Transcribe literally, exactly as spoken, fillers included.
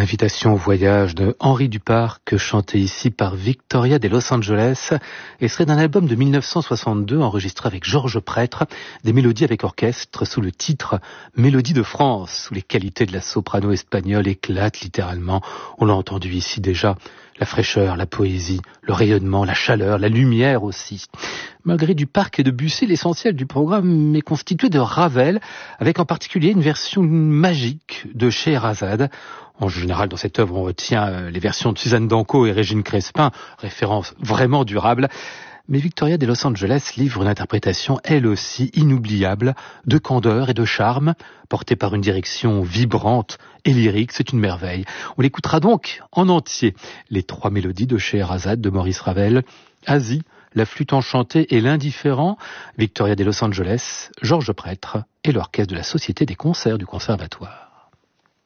Invitation au voyage de Henri Duparc, chanté ici par Victoria de Los Angeles, extrait d'un album de mille neuf cent soixante-deux enregistré avec Georges Prêtre, des mélodies avec orchestre sous le titre Mélodie de France, où les qualités de la soprano espagnole éclatent littéralement. On l'a entendu ici déjà, la fraîcheur, la poésie, le rayonnement, la chaleur, la lumière aussi. Malgré Duparc et Debussy, l'essentiel du programme est constitué de Ravel, avec en particulier une version magique de Scheherazade. En général, dans cette œuvre, on retient les versions de Suzanne Danco et Régine Crespin, références vraiment durables. Mais Victoria de Los Angeles livre une interprétation, elle aussi, inoubliable, de candeur et de charme, portée par une direction vibrante et lyrique. C'est une merveille. On l'écoutera donc en entier. Les trois mélodies de Scheherazade de Maurice Ravel, Asie, la flûte enchantée et l'indifférent, Victoria de Los Angeles, Georges Prêtre et l'orchestre de la Société des concerts du Conservatoire.